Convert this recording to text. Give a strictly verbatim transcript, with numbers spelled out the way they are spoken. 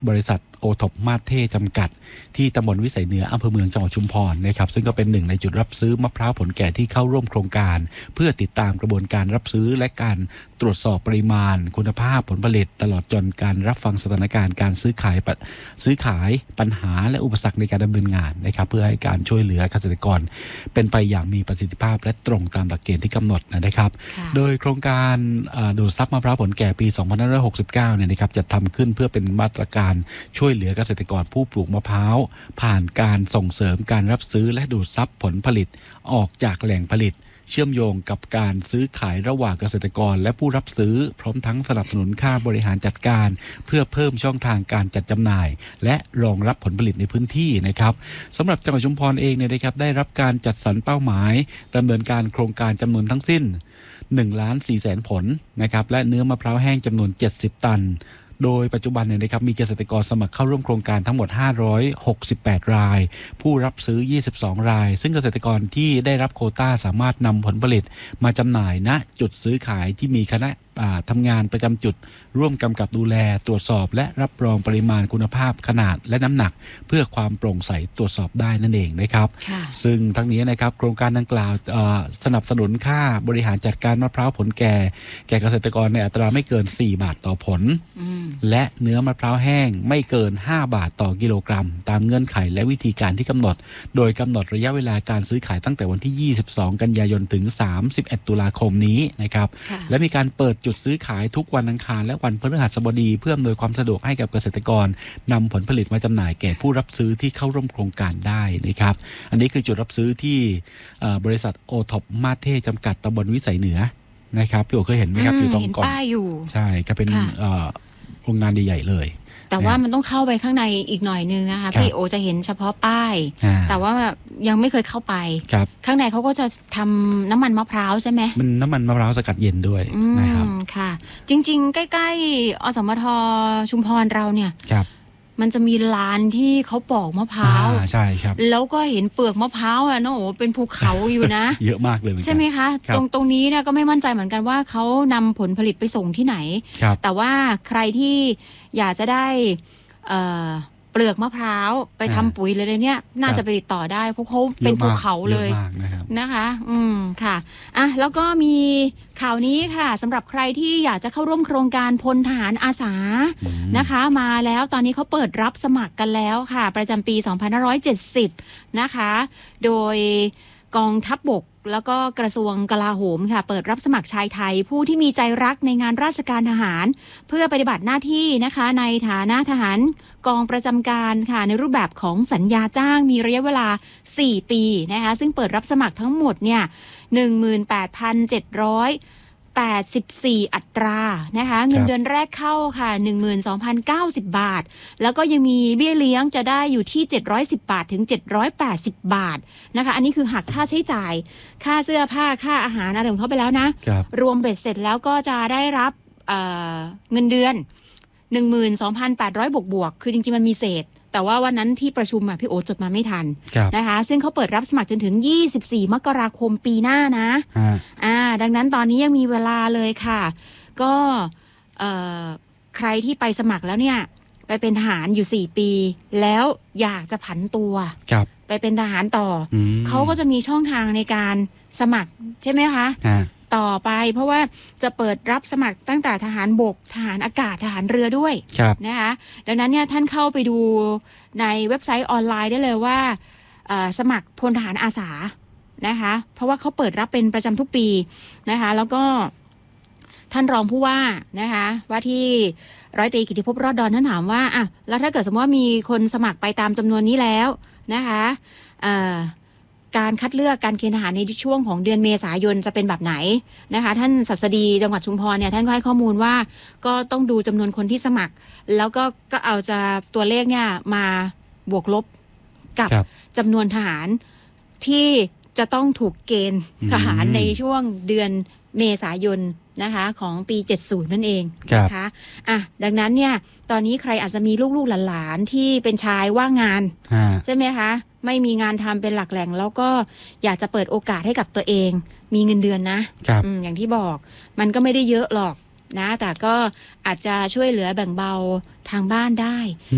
บริษัทโอท็อปมาสเท่จำกัดที่ตำบลวิสัยเหนืออำเภอเมืองจังหวัดชุมพรนะครับซึ่งก็เป็นหนึ่งในจุดรับซื้อมะพร้าวผลแก่ที่เข้าร่วมโครงการเพื่อติดตามกระบวนการรับซื้อและการตรวจสอบปริมาณคุณภาพผลผลิตตลอดจนการรับฟังสถานการณ์การซื้อขายซื้อขายปัญหาและอุปสรรคในการดำเนินงานนะครับเพื่อให้การช่วยเหลือเกษตรกรเป็นไปอย่างมีประสิทธิภาพและตรงตามหลักเกณฑ์ที่กำหนดนะครับโดยโครงการดูดซับมะพร้าวผลแก่ปีสองพันห้าร้อยหกสิบเก้าเนี่ยนะครับจัดทำขึ้นเพื่อเป็นมาตรการช่วยเหลือเกษตรกรผู้ปลูกมะพร้าวผ่านการส่งเสริมการรับซื้อและดูดซับผลผลิตออกจากแหล่งผลิตเชื่อมโยงกับการซื้อขายระหว่างเกษตรกรและผู้รับซื้อพร้อมทั้งสนับสนุนค่าบริหารจัดการเพื่อเพิ่มช่องทางการจัดจำหน่ายและรองรับผลผลิตในพื้นที่นะครับสำหรับจังหวัดชุมพรเองเนี่ยนะครับได้รับการจัดสรรเป้าหมายดำเนินการโครงการจำนวนทั้งสิ้นหนึ่งล้านสี่แสนผลนะครับและเนื้อมะพร้าวแห้งจำนวนเจ็ดสิบตันโดยปัจจุบันเนี่ยนะครับมีเกษตรกรสมัครเข้าร่วมโครงการทั้งหมดห้าร้อยหกสิบแปดรายผู้รับซื้อยี่สิบสองรายซึ่งเกษตรกรที่ได้รับโควต้าสามารถนำผลผลิตมาจำหน่ายณจุดซื้อขายที่มีคณะทำงานประจำจุดร่วมกำกับดูแลตรวจสอบและรับรองปริมาณคุณภาพขนาดและน้ำหนักเพื่อความโปร่งใสตรวจสอบได้นั่นเองนะครับซึ่งทั้งนี้นะครับโครงการดังกล่าวสนับสนุนค่าบริหารจัดการมะพร้าวผลแก่แก่เกษตรกรในอัตราไม่เกินสี่บาทต่อผลและเนื้อมะพร้าวแห้งไม่เกินห้าบาทต่อกิโลกรัมตามเงื่อนไขและวิธีการที่กำหนดโดยกำหนดระยะเวลาการซื้อขายตั้งแต่วันที่ยี่สิบสองกันยายนถึงสามสิบเอ็ดตุลาคมนี้นะครับและมีการเปิดจุดซื้อขายทุกวันอังคารและวันพฤหัสบดีเพื่ออำนวยความสะดวกให้กับเกษตรกรนำผลผลิตมาจำหน่ายแก่ผู้รับซื้อที่เข้าร่วมโครงการได้นะครับอันนี้คือจุดรับซื้อที่บริษัทโอท็อปมาสเท่จำกัดตำบลวิสัยเหนือนะครับพี่โอเคยเห็นไหมครับอยู่ตรงก่อนป้ายอยู่ใช่ก็เป็นโรงงานใหญ่ๆเลยแต่ว่ามันต้องเข้าไปข้างในอีกหน่อยนึงนะคะพี่โอจะเห็นเฉพาะป้ายแต่ว่ายังไม่เคยเข้าไปข้างในเขาก็จะทำน้ำมันมะพร้าวใช่ไหมมันน้ำมันมะพร้าวสกัดเย็นด้วยนะครับค่ะจริงๆใกล้ๆอสมทชุมพรเราเนี่ยมันจะมีลานที่เขาปอกมะพร้าวใช่ครับแล้วก็เห็นเปลือกมะพร้าวอ่ะน้องโอ้เป็นภูเขาอยู่นะเยอะมากเลยใช่ไหมคะตรงตรงนี้เนี่ยก็ไม่มั่นใจเหมือนกันว่าเขานำผลผลิตไปส่งที่ไหนแต่ว่าใครที่อยากจะได้เปลือกมะพร้าวไปทำปุ๋ยเลยเนี่ยน่าจะไปติดต่อได้เพราะเขาเป็นภูเขาเลยนะคะอืมค่ะอ่ะแล้วก็มีข่าวนี้ค่ะสำหรับใครที่อยากจะเข้าร่วมโครงการพลทหารอาสานะคะมาแล้วตอนนี้เขาเปิดรับสมัครกันแล้วค่ะประจำปีสองพันห้าร้อยเจ็ดสิบนะคะโดยกองทัพบกแล้วก็กระทรวงกลาโหมค่ะเปิดรับสมัครชายไทยผู้ที่มีใจรักในงานราชการทหารเพื่อปฏิบัติหน้าที่นะคะในฐานะทหารกองประจำการค่ะในรูปแบบของสัญญาจ้างมีระยะเวลาสี่ปีนะคะซึ่งเปิดรับสมัครทั้งหมดเนี่ย หนึ่งหมื่นแปดพันเจ็ดร้อยแปดสิบสี่ อัตรานะคะเงินเดือนแรกเข้าค่ะ หนึ่งหมื่นสองพันเก้าสิบ บาทแล้วก็ยังมีเบี้ยเลี้ยงจะได้อยู่ที่เจ็ดร้อยสิบบาทถึงเจ็ดร้อยแปดสิบบาทนะคะอันนี้คือหักค่าใช้จ่ายค่าเสื้อผ้าค่าอาหารอะไรของเขาไปแล้วนะรวมเบ็ดเสร็จแล้วก็จะได้รับเอ่อเงินเดือน หนึ่งหมื่นสองพันแปดร้อย บวกๆคือจริงๆมันมีเศษแต่ว่าวันนั้นที่ประชุมอ่ะพี่โอจดมาไม่ทันนะคะซึ่งเขาเปิดรับสมัครจนถึงยี่สิบสี่มกราคมปีหน้านะอ่าดังนั้นตอนนี้ยังมีเวลาเลยค่ะก็เอ่อใครที่ไปสมัครแล้วเนี่ยไปเป็นทหารอยู่สี่ปีแล้วอยากจะผันตัวไปเป็นทหารต่อเขาก็จะมีช่องทางในการสมัครใช่ไหมคะต่อไปเพราะว่าจะเปิดรับสมัครตั้งแต่ทหารบกทหารอากาศทหารเรือด้วยนะคะดังนั้นเนี่ยท่านเข้าไปดูในเว็บไซต์ออนไลน์ได้เลยว่าสมัครพลทหารอาสานะคะเพราะว่าเขาเปิดรับเป็นประจำทุกปีนะคะแล้วก็ท่านรองผู้ว่านะคะว่าที่ร้อยตรีกิติภพรอดดอนท่านถามว่าอ่ะแล้วถ้าเกิดสมมติว่ามีคนสมัครไปตามจำนวนนี้แล้วนะคะการคัดเลือกการเกณฑ์ทหารในช่วงของเดือนเมษายนจะเป็นแบบไหนนะคะท่านศัสดีจังหวัดชุมพรเนี่ยท่านก็ให้ข้อมูลว่าก็ต้องดูจำนวนคนที่สมัครแล้วก็ก็เอาจะตัวเลขเนี่ยมาบวกลบกับจำนวนทหารที่จะต้องถูกเกณฑ์ทหารในช่วงเดือนเมษายนนะคะของปีเจ็ดสิบนั่นเองนะคะอ่ะดังนั้นเนี่ยตอนนี้ใครอาจจะมีลูกๆหลานๆที่เป็นชายว่างงานใช่ไหมคะไม่มีงานทำเป็นหลักแหล่งแล้วก็อยากจะเปิดโอกาสให้กับตัวเองมีเงินเดือนนะ อ, อย่างที่บอกมันก็ไม่ได้เยอะหรอกนะแต่ก็อาจจะช่วยเหลือแบ่งเบาทางบ้านได้